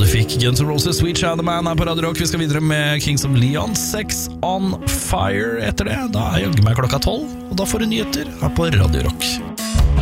fikk Guns N' Roses Sweet Child of Man her på Radio Rock. Vi skal videre med Kings of Leon, Sex on Fire etter det. Da er jaggu meg klokka 12, og da får du nyheter her på Radio Rock.